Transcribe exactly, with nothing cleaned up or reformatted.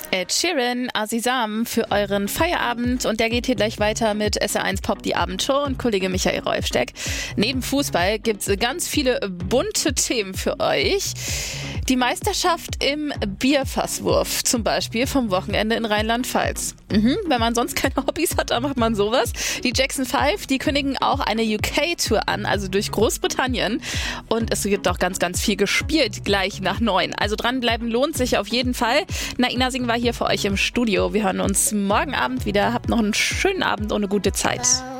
Ed Sheeran, Azizam für euren Feierabend und der geht hier gleich weiter mit S R eins Pop, die Abendshow und Kollege Michael Rolfsteck. Neben Fußball gibt's ganz viele bunte Themen für euch. Die Meisterschaft im Bierfasswurf zum Beispiel vom Wochenende in Rheinland-Pfalz. Mhm, wenn man sonst keine Hobbys hat, dann macht man sowas. Die Jackson Five, die kündigen auch eine U K-Tour an, also durch Großbritannien. Und es wird auch ganz, ganz viel gespielt gleich nach neun. Also dranbleiben lohnt sich auf jeden Fall. Naina Singh war hier für euch im Studio. Wir hören uns morgen Abend wieder. Habt noch einen schönen Abend und eine gute Zeit.